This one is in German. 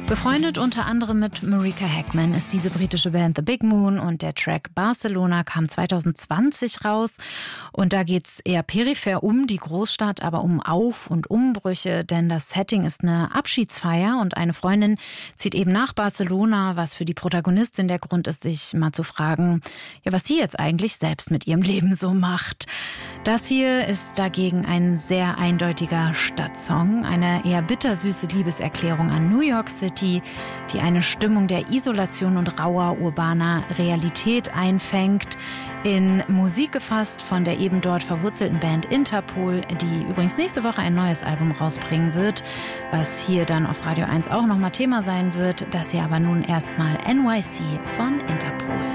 Befreundet unter anderem mit Marika Hackman ist diese britische Band The Big Moon und der Track Barcelona kam 2020 raus. Und da geht's eher peripher um die Großstadt, aber um Auf- und Umbrüche, denn das Setting ist eine Abschiedsfeier und eine Freundin zieht eben nach Barcelona, was für die Protagonistin der Grund ist, sich mal zu fragen, ja, was sie jetzt eigentlich selbst mit ihrem Leben so macht. Das hier ist dagegen ein sehr eindeutiger Stadtsong, eine eher bittersüße Liebeserklärung an New York City, die eine Stimmung der Isolation und rauer urbaner Realität einfängt, in Musik gefasst von der eben dort verwurzelten Band Interpol, die übrigens nächste Woche ein neues Album rausbringen wird, was hier dann auf Radio 1 auch nochmal Thema sein wird. Das hier aber nun erstmal NYC von Interpol.